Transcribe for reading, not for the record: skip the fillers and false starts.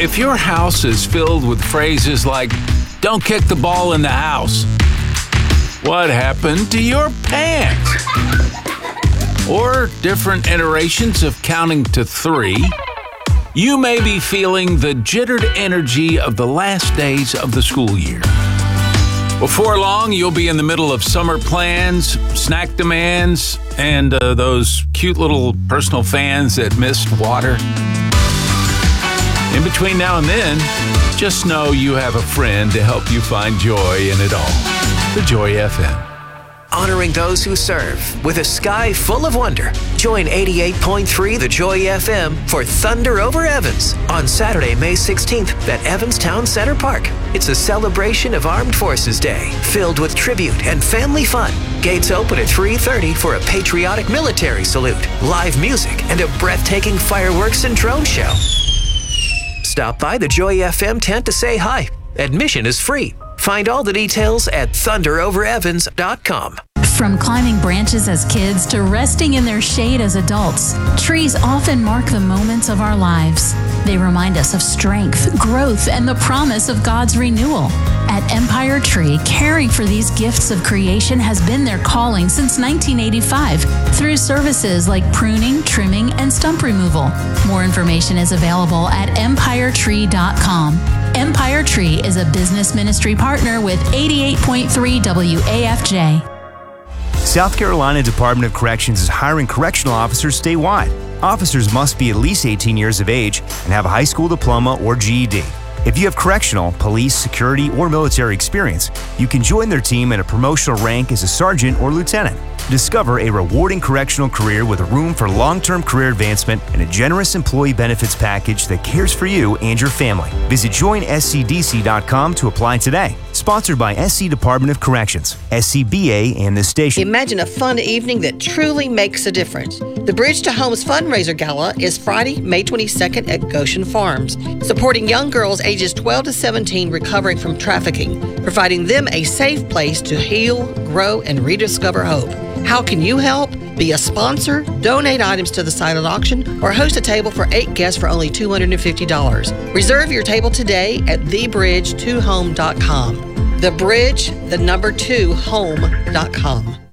If your house is filled with phrases like, "Don't kick the ball in the house," "What happened to your pants?" or different iterations of counting to 3, you may be feeling the jittered energy of the last days of the school year. Before long, you'll be in the middle of summer plans, snack demands, and those cute little personal fans that missed water. In between now and then, just know you have a friend to help you find joy in it all. The Joy FM. Honoring those who serve with a sky full of wonder. Join 88.3 The Joy FM for Thunder Over Evans on Saturday, May 16th at Evans Town Center Park. It's a celebration of Armed Forces Day filled with tribute and family fun. Gates open at 3:30 for a patriotic military salute, live music, and a breathtaking fireworks and drone show. Stop by the Joy FM tent to say hi. Admission is free. Find all the details at thunderoverevans.com. From climbing branches as kids to resting in their shade as adults, trees often mark the moments of our lives. They remind us of strength, growth, and the promise of God's renewal. At Empire Tree, caring for these gifts of creation has been their calling since 1985 through services like pruning, trimming, and stump removal. More information is available at empiretree.com. Empire Tree is a business ministry partner with 88.3 WAFJ. South Carolina Department of Corrections is hiring correctional officers statewide. Officers must be at least 18 years of age and have a high school diploma or GED. If you have correctional, police, security, or military experience, you can join their team in a promotional rank as a sergeant or lieutenant. Discover a rewarding correctional career with a room for long-term career advancement and a generous employee benefits package that cares for you and your family. Visit joinscdc.com to apply today. Sponsored by SC Department of Corrections, SCBA, and this station. Imagine a fun evening that truly makes a difference. The Bridge to Homes Fundraiser Gala is Friday, May 22nd at Goshen Farms, supporting young girls ages 12 to 17 recovering from trafficking, providing them a safe place to heal, grow, and rediscover hope. How can you help? Be a sponsor, donate items to the silent auction, or host a table for 8 guests for only $250. Reserve your table today at thebridge2home.com. The Bridge, the number 2 home.com.